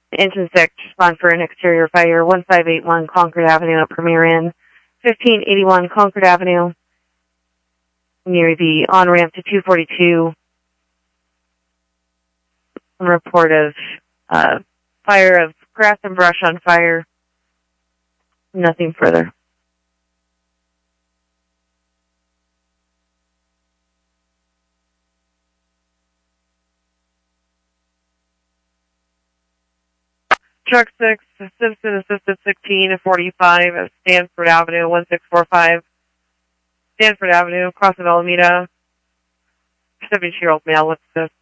Engine 6, respond for an exterior fire, 1581 Concord Avenue at Premier Inn, 1581 Concord Avenue, near the on-ramp to 242. Report of fire of grass and brush on fire. Nothing further. Truck 6, Simpson Assisted 1645 at Stanford Avenue, 1645. Stanford Avenue, across of Alameda. 72-year-old male, what's this?